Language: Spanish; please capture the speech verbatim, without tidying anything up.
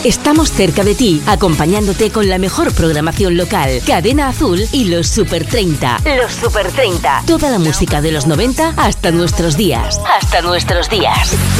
Estamos cerca de ti, acompañándote con la mejor programación local. Cadena Azul y los Super treinta. Los Super treinta. Toda la música de los noventa hasta nuestros días. Hasta nuestros días.